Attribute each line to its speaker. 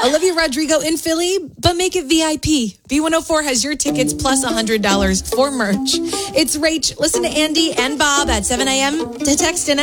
Speaker 1: Olivia Rodrigo in Philly, but make it VIP. B104 has your tickets plus $100 for merch. It's Rach. Listen to Andy and Bob at 7 a.m. to text in